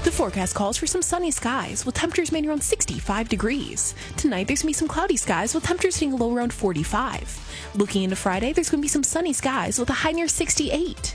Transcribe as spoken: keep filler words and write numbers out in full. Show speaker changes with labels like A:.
A: The forecast calls for some sunny skies with temperatures mainly around sixty-five degrees. Tonight, there's going to be some cloudy skies with temperatures hitting a low around forty-five. Looking into Friday, there's going to be some sunny skies with a high near sixty-eight.